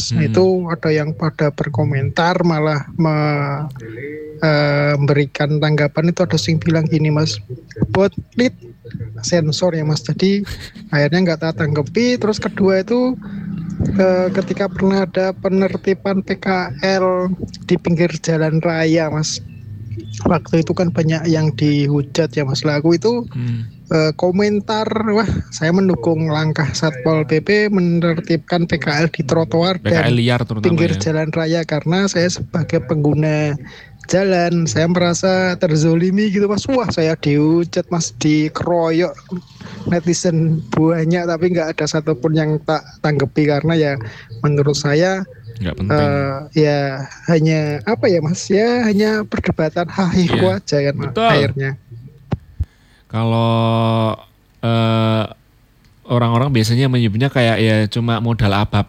Mas. Itu ada yang pada berkomentar malah memberikan tanggapan. Itu ada yang bilang gini Mas, buat lead sensor ya Mas. Jadi akhirnya nggak tak tanggapi. Terus kedua itu ketika pernah ada penertiban PKL di pinggir jalan raya Mas. Waktu itu kan banyak yang dihujat ya Mas. Lagu itu komentar, wah saya mendukung langkah Satpol PP menertibkan PKL di trotoar dan liar pinggir ya. jalan raya karena saya sebagai pengguna jalan saya merasa terzolimi gitu Mas. Wah saya dihujat Mas, dikeroyok netizen banyak, tapi nggak ada satupun yang tak tanggapi karena ya menurut saya nggak penting. Ya hanya apa ya Mas, ya hanya perdebatan hahiku aja kan. Betul. Akhirnya kalau orang-orang biasanya menyebutnya kayak ya cuma modal abab.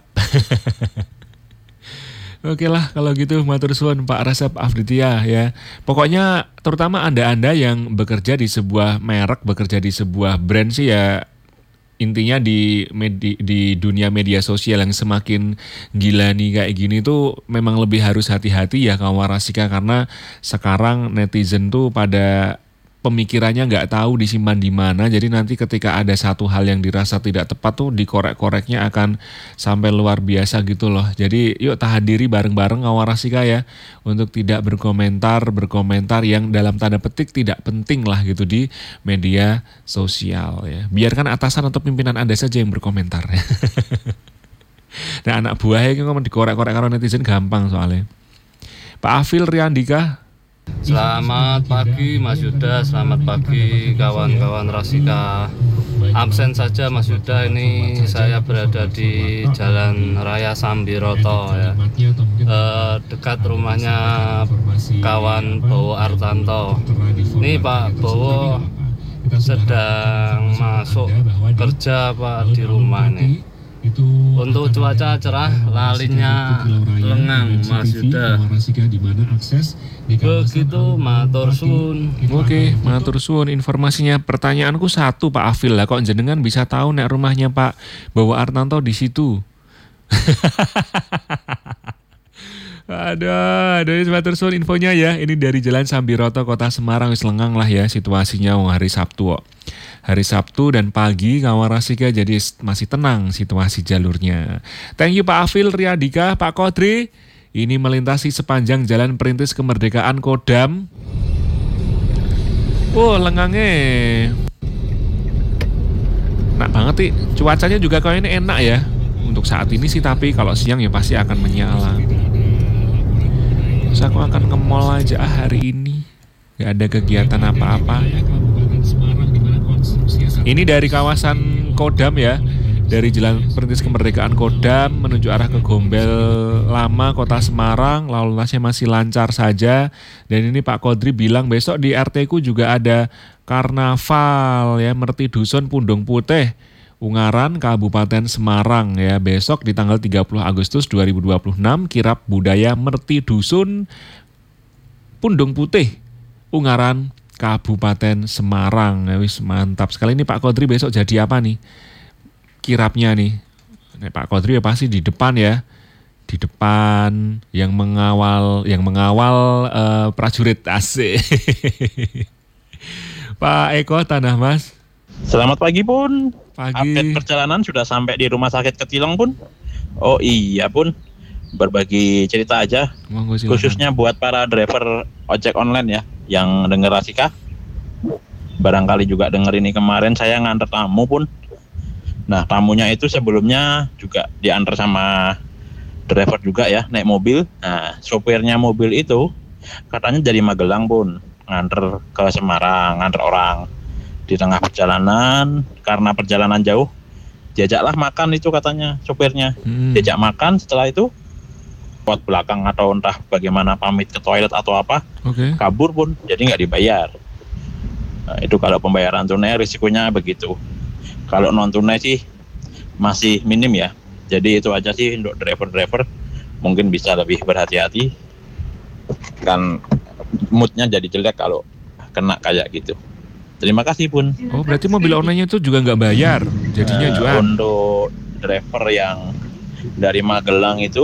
Oke lah kalau gitu, matur suwun Pak Resep Afditia ya. Pokoknya terutama Anda yang bekerja di sebuah merek, bekerja di sebuah brand sih ya, intinya di dunia media sosial yang semakin gila nih kayak gini tuh memang lebih harus hati-hati ya kawan Rasika, karena sekarang netizen tuh pada pemikirannya nggak tahu disimpan di mana. Jadi nanti ketika ada satu hal yang dirasa tidak tepat tuh dikorek-koreknya akan sampai luar biasa gitu loh. Jadi yuk tahan diri bareng-bareng kawan Rasika ya, untuk tidak berkomentar yang dalam tanda petik tidak penting lah gitu di media sosial ya. Biarkan atasan atau pimpinan Anda saja yang berkomentar ya. Nah anak buahnya ngomong dikorek-korek karo netizen gampang soalnya. Pak Afil Riandika. Selamat pagi Mas Yuda, selamat pagi kawan-kawan Rasika. Absen saja Mas Yuda, ini saya berada di Jalan Raya Sambiroto ya, dekat rumahnya kawan Bowo Artanto. Ini Pak Bowo sedang masuk kerja Pak di rumah nih. Untuk cuaca cerah, lalinya lengang Mas Yuda. Begitu, matur suwun. Oke, matur suwun informasinya. Pertanyaanku satu Pak Afil lah, kok jenengan bisa tahu nek rumahnya Pak Bowo Artanto di situ? Aduh, matur suwun infonya ya. Ini dari Jalan Sambiroto, Kota Semarang, wis lengang lah ya situasinya hari Sabtu kok. Hari Sabtu dan pagi kawan Rasika, jadi masih tenang situasi jalurnya. Thank you Pak Afil Riadika. Pak Kodri, ini melintasi sepanjang Jalan Perintis Kemerdekaan Kodam. Oh lengangnya enak banget sih. Cuacanya juga kayaknya enak ya untuk saat ini sih, tapi kalau siang ya pasti akan menyala. Terus aku akan ke mall aja hari ini, gak ada kegiatan apa-apa. Ini dari kawasan Kodam ya, dari Jalan Perintis Kemerdekaan Kodam menuju arah ke Gombel Lama, Kota Semarang. Lalu lintasnya masih lancar saja. Dan ini Pak Kodri bilang besok di RT ku juga ada karnaval ya, Merti Dusun Pundung Putih, Ungaran, Kabupaten Semarang ya. Besok di tanggal 30 Agustus 2026, kirap budaya Merti Dusun Pundung Putih, Ungaran, Kabupaten Semarang. Ya, wis mantap sekali. Ini Pak Kodri besok jadi apa nih kirapnya nih? Nih, Pak Kodri ya pasti di depan ya, di depan yang mengawal prajurit asik. Pak Eko Tanah Mas. Selamat pagi Pun. Pagi. Update perjalanan sudah sampai di Rumah Sakit Ketilong Pun. Oh iya Pun, berbagi cerita aja. Monggo, khususnya buat para driver ojek online ya yang denger Rasika. Barangkali juga denger ini, kemarin saya nganter tamu Pun. Nah tamunya itu sebelumnya juga diantar sama driver juga ya, naik mobil. Nah sopirnya mobil itu katanya dari Magelang Pun, nganter ke Semarang, nganter orang. Di tengah perjalanan, karena perjalanan jauh, diajaklah makan itu katanya sopirnya. Diajak makan, setelah itu buat belakang atau entah bagaimana pamit ke toilet atau apa, kabur Pun, jadi nggak dibayar. Nah, itu kalau pembayaran tunai risikonya begitu. Kalau non tunai sih masih minim ya. Jadi itu aja sih untuk driver-driver, mungkin bisa lebih berhati-hati. Kan moodnya jadi jelek kalau kena kayak gitu. Terima kasih Pun. Oh berarti mobil online-nya itu juga nggak bayar, jadinya jual. Untuk driver yang dari Magelang itu